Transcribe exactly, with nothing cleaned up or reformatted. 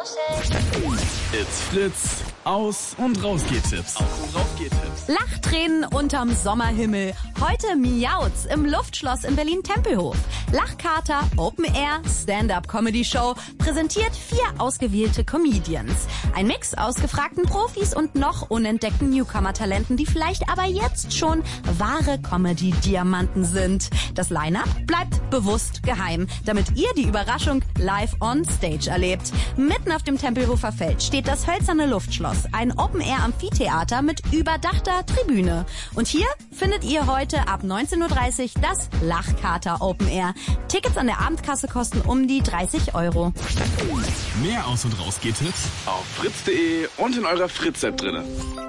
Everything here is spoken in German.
It's Fritz. Aus- und Rausgeht-Tipps. Aus- und Rausgeht-Tipps. Lachtränen unterm Sommerhimmel. Heute Miauts im Luftschloss in Berlin-Tempelhof. Lachkater, Open Air, Stand-Up-Comedy-Show. Präsentiert vier ausgewählte Comedians. Ein Mix aus gefragten Profis und noch unentdeckten Newcomer-Talenten, die vielleicht aber jetzt schon wahre Comedy-Diamanten sind. Das Line-Up bleibt bewusst geheim, damit ihr die Überraschung live on stage erlebt. Mitten auf dem Tempelhofer Feld steht das hölzerne Luftschloss, ein Open-Air-Amphitheater mit überdachter Tribüne. Und hier findet ihr heute ab neunzehn Uhr dreißig das Lachkater Open Air. Tickets an der Abendkasse kosten um die dreißig Euro. Mehr Aus- und Rausgeht-Tipps auf fritz punkt de und in eurer Fritz-App drinne.